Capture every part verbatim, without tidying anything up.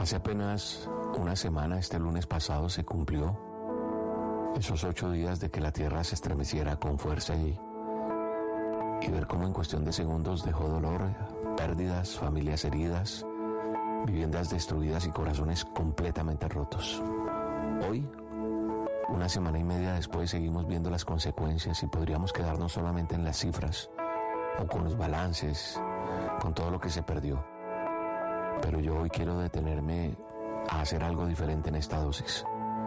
Hace apenas una semana, este lunes pasado, se cumplió esos ocho días de que la tierra se estremeciera con fuerza y, y ver cómo en cuestión de segundos dejó dolor, pérdidas, familias heridas, viviendas destruidas y corazones completamente rotos. Hoy, una semana y media después, seguimos viendo las consecuencias y podríamos quedarnos solamente en las cifras o con los balances, con todo lo que se perdió. Pero yo hoy quiero detenerme a hacer algo diferente en esta dosis,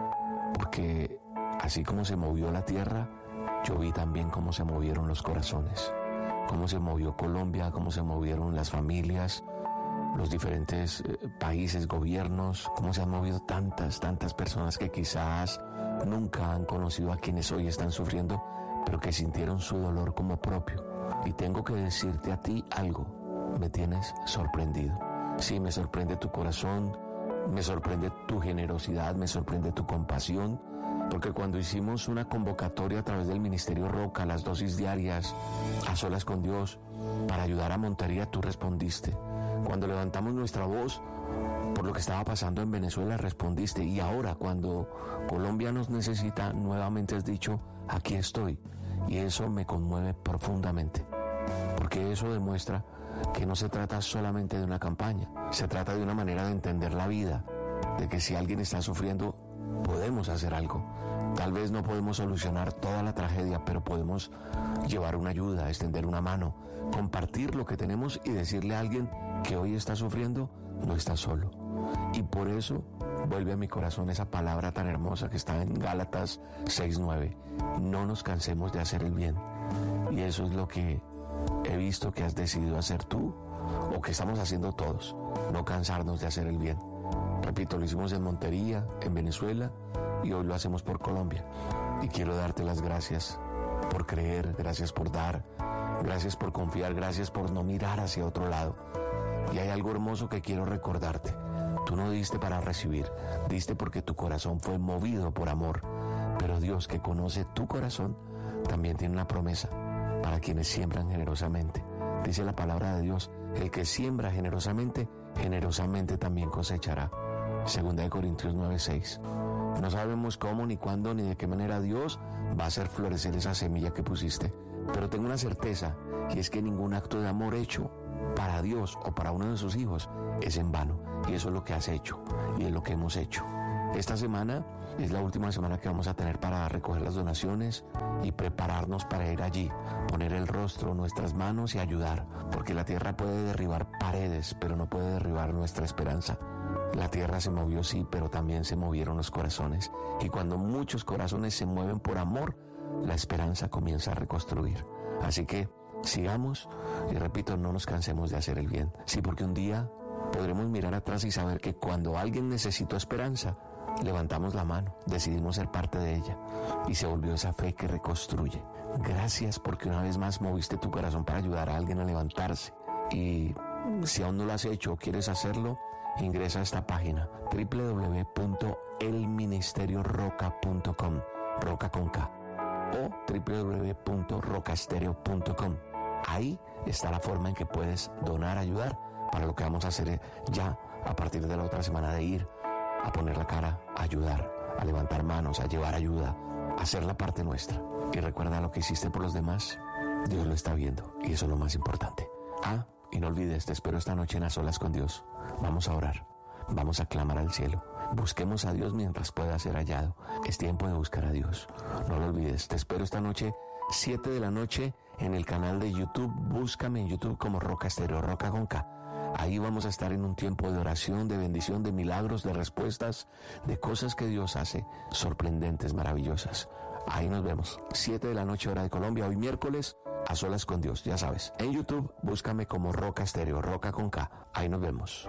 porque así como se movió la tierra, yo vi también cómo se movieron los corazones, cómo se movió Colombia, cómo se movieron las familias, los diferentes eh, países, gobiernos, cómo se han movido tantas, tantas personas que quizás nunca han conocido a quienes hoy están sufriendo, pero que sintieron su dolor como propio. Y tengo que decirte a ti algo, me tienes sorprendido. Sí, me sorprende tu corazón, me sorprende tu generosidad, me sorprende tu compasión, porque cuando hicimos una convocatoria a través del Ministerio Roca, las dosis diarias, a solas con Dios, para ayudar a Montería, tú respondiste. Cuando levantamos nuestra voz por lo que estaba pasando en Venezuela, respondiste. Y ahora, cuando Colombia nos necesita, nuevamente has dicho, aquí estoy. Y eso me conmueve profundamente, porque eso demuestra que no se trata solamente de una campaña, se trata de una manera de entender la vida, de que si alguien está sufriendo, podemos hacer algo. Tal vez no podemos solucionar toda la tragedia, pero podemos llevar una ayuda, extender una mano, compartir lo que tenemos y decirle a alguien que hoy está sufriendo, no está solo. Y por eso vuelve a mi corazón esa palabra tan hermosa que está en Gálatas seis nueve. No nos cansemos de hacer el bien. Y eso es lo que he visto que has decidido hacer tú, o que estamos haciendo todos, no cansarnos de hacer el bien. Repito, lo hicimos en Montería, en Venezuela, y hoy lo hacemos por Colombia. Y quiero darte las gracias por creer, gracias por dar, gracias por confiar, gracias por no mirar hacia otro lado. Y hay algo hermoso que quiero recordarte. Tú no diste para recibir, diste porque tu corazón fue movido por amor. Pero Dios, que conoce tu corazón, también tiene una promesa para quienes siembran generosamente. Dice la palabra de Dios, el que siembra generosamente, generosamente también cosechará. Segunda de Corintios nueve seis. No sabemos cómo, ni cuándo, ni de qué manera Dios va a hacer florecer esa semilla que pusiste. Pero tengo una certeza, y es que ningún acto de amor hecho para Dios o para uno de sus hijos es en vano. Y eso es lo que has hecho, y es lo que hemos hecho. Esta semana es la última semana que vamos a tener para recoger las donaciones y prepararnos para ir allí, poner el rostro, nuestras manos y ayudar, porque la tierra puede derribar paredes, pero no puede derribar nuestra esperanza. La tierra se movió, sí, pero también se movieron los corazones. Y cuando muchos corazones se mueven por amor, la esperanza comienza a reconstruir. Así que sigamos y repito, no nos cansemos de hacer el bien. Sí, porque un día podremos mirar atrás y saber que cuando alguien necesitó esperanza, levantamos la mano, decidimos ser parte de ella y se volvió esa fe que reconstruye. Gracias porque una vez más moviste tu corazón para ayudar a alguien a levantarse. Y si aún no lo has hecho o quieres hacerlo, ingresa a esta página doble u doble u doble u punto el ministerio roca punto com, roca con K, o doble u doble u doble u punto rocastereo punto com. Ahí está la forma en que puedes donar, ayudar para lo que vamos a hacer ya a partir de la otra semana, de ir a poner la cara, a ayudar, a levantar manos, a llevar ayuda, a hacer la parte nuestra. Y recuerda, lo que hiciste por los demás, Dios lo está viendo, y eso es lo más importante. Ah, y no olvides, te espero esta noche en A Solas con Dios. Vamos a orar, vamos a clamar al cielo. Busquemos a Dios mientras pueda ser hallado. Es tiempo de buscar a Dios. No lo olvides, te espero esta noche, siete de la noche, en el canal de YouTube. Búscame en YouTube como Roca Estéreo, Roca con K. Ahí vamos a estar en un tiempo de oración, de bendición, de milagros, de respuestas, de cosas que Dios hace, sorprendentes, maravillosas. Ahí nos vemos, siete de la noche, hora de Colombia, hoy miércoles, A Solas con Dios, ya sabes. En YouTube, búscame como Roca Estéreo, Roca con K. Ahí nos vemos.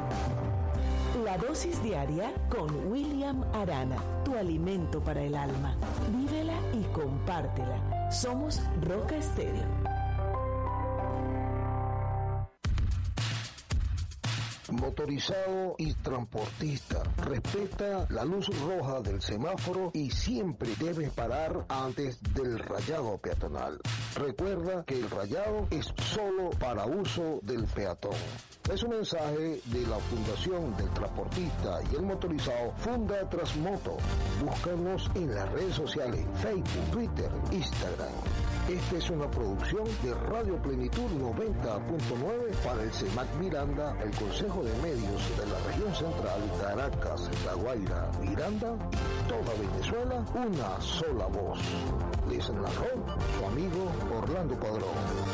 La dosis diaria con William Arana, tu alimento para el alma. Vívela y compártela. Somos Roca Estéreo. motorizado y transportista. Respeta la luz roja del semáforo y siempre debes parar antes del rayado peatonal. Recuerda que el rayado es solo para uso del peatón. Es un mensaje de la Fundación del Transportista y el Motorizado Funda Transmoto. Búscanos en las redes sociales Facebook, Twitter, Instagram. Esta es una producción de Radio Plenitud noventa punto nueve para el CEMAC Miranda, el Consejo de Medios de la Región Central, Caracas, La Guaira, Miranda y toda Venezuela, una sola voz. Les narró su amigo Orlando Padrón.